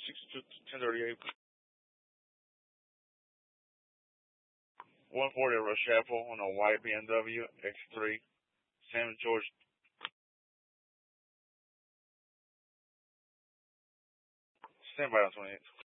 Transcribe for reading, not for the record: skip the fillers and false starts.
1038. 140 Rochapel on a white BMW X3. Sam George. Stand by on 28.